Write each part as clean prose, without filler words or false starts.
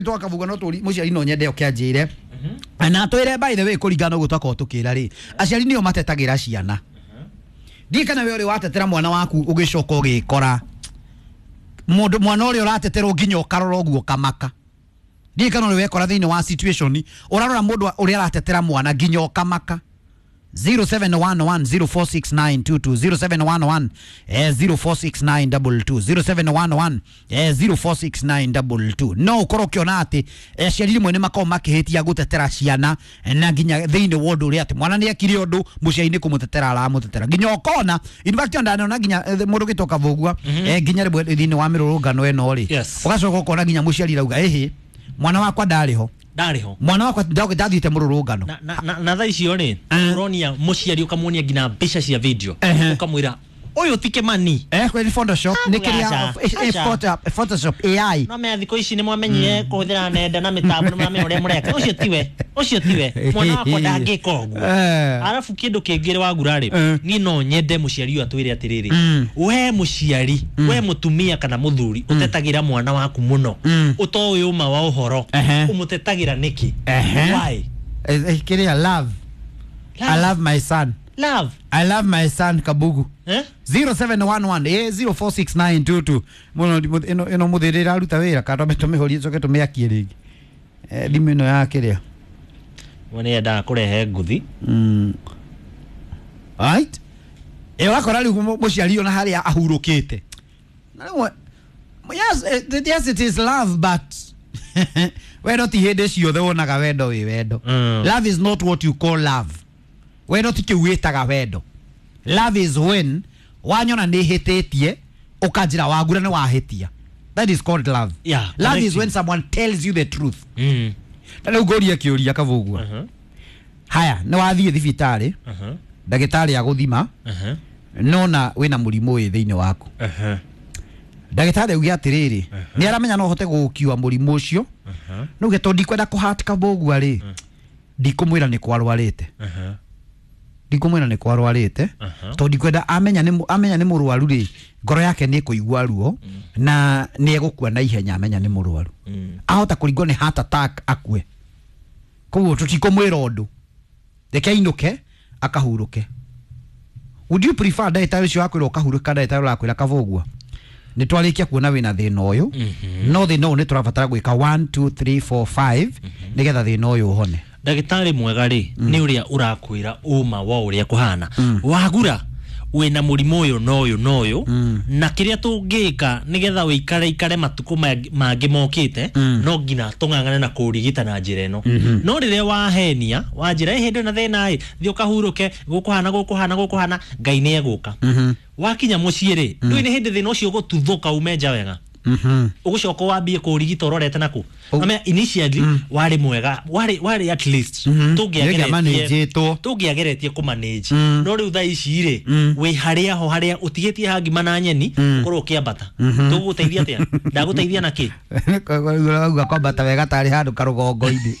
Twa kavuga no turi muciari no nyende okianjire na twire by the way kuringana uguo twako tukira ri aciari nio matetagira ciana ndikana we uri watetera mwana waku ugicoka ugikora mundu mwana uri uratetera nginya ukarora uguo kamaka ndikana we wekora thini wa situation urarora mundu uri aratetera mwana nginya ukamaka 0711046922 0711046922 0711046922 no ukoro kiona ati ciari rimwe ni makao makihitia gutetera ciana na nginya thini wondo uri ati mwana ni akiri undu muciaini kumutetera ala mutetera nginya ukona in fact ndana na nginya mundu gitoka vugua nginya rimwe thini wa mirurungano eno ri ugacoka ukona nginya muciari rauga ehe mwana wakwa ndariho mwana wakwa ndathite mururungano na tha icio ri uronia muciari ukamuonia ngina mbica cia video ukamwira uyu tike mani kweli Photoshop nikiria Photoshop AI no me thiko ici ni mwamenyire kuthira nenda na mitambo ni mwamenye uria mureka ucio tiwe mwana wakwa ndangika uguo arafu kindu kingire wagura ri ni no nyende muciari uyu atwire atiriri we muciari we mutumia kana muthuri utetagira mwana waku muno utowe uma wa uhoro umutetagira niki why kiria love I love my son I love my son Kabugu 0711 046922 muno muthirira ruta wira kando metumihorie coke tumiakie ringi dimino ya kiria wone nda kurehe nguthi right wakora riu muciari ona haria ahurukite yes it is love but wendo ti hinde ciothe wonaga wendo wi wendo love is not what you call love wendo ti kiwitaga wendo love is when wanyona ni hitetie ukanjira wagura ni wahitia that is called love love is when someone tells you the truth na ugoria kiuria kavugua haya ni wathie thibitari ndagitari aguthima nona wina murimu wi thiini waku ndagitari ugia atiriri ni aramenya no hote gukiwa murimu ucio no geto ndikwenda kuhatika bogua ri ndikumwira ni kwarwarite ndikumwira ni kwarwarite to ndikwenda amenya ni murwaru ri ngoro yake ni kuigua ruo na ni egukua na ihenya amenya ni murwaru ahota kuringwo ni heart attack akue koguo tutikumwira undu reke inuke akahuruke. Would you prefer ndagitari cio akwira ukahuruka ndagitari akwira kavugua ni twarikia kuona wina thina uyu no thina uyu ni turabatara gwika 1 2 3 4 5 nigetha thina uyu uhone. Ndagitari mwega ri ni uria urakwira uma wa uria kuhana wagura wina murimu uyu no uyu na kiria tungika nigetha wikare matuko mangi mokite no ngina tungangane na kurigita na njira eno no riria wahenia wanjira hinde na thina ai thio kahuruke gukuhana ngai ni eguka wakinya muciiri ndui ni hindi thina ucio gututhuka umenja wega ugucoka wambie kurigita urorete naku ame initially wari mwega wari at least tungiageretie ku manage no riu tha ici ri we haria utigitie hangi mana nyeni korwo kiambata tuguteithia atia ndaguteithia naki uga kwambata wega tari handu karugongo-ini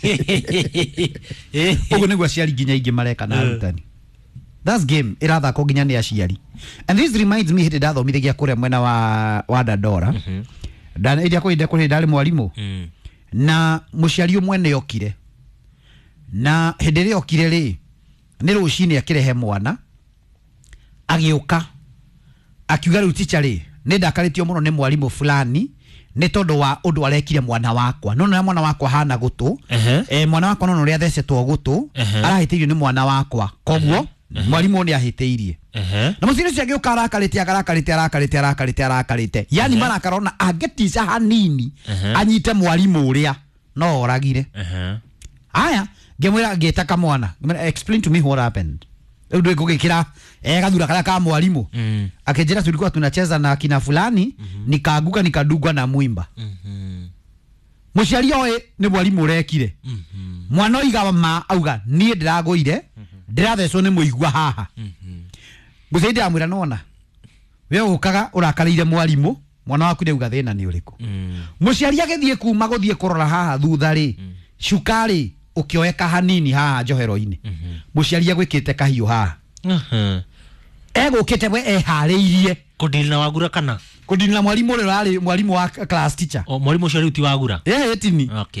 ugu niguo aciari nginya ingi mareka na arutani. That's game irathako nginya ni aciari. And this reminds me hiti ndathomithagia kuria mwena wa Dandora ndana idia kuinde kuri ndari mwarimu na muciari umwe ne okire na hindi ri okire ri ni rucini akirehe mwana agiuka akiuga ru teacher ri ni ndakaritio muno ni mwarimu fulani ni tondu wa undu arekire mwana wakwa no mwana wakwa hana gutu mwana wakwa no ria thecetwo gutu arahitirio ni mwana wakwa koguo mwarimu ni ahiteirie na musiri cio giuka arakarite yani marakarona agetiza hanini anyite mwarimu uria no oragire aya ngemwira ngitaka mwana explain to me what happened ndio ngugikira gathura kala ka mwarimu akijira tulikuwa tunacheza na kina fulani nikaanguka nikadugwa na mwimba muciari oe ni mwarimu urekire mwana oiga ma auga nie ndiragoire ndirathecwo ni muigua haha gucendi amwira nona we ukaga urakarire mwarimu mwana waku ndeuga thina ni uriku muciari agethie kuma guthie kurora haha thutha ri cukari ukioeka hanini haha njohero-ini muciari agwikite kahiu haha egukite we ehariirie kudilina wagura kana kudinira mwalimu ule rari mwalimu wa class teacher mwalimu ucio riu ti wagura etini okay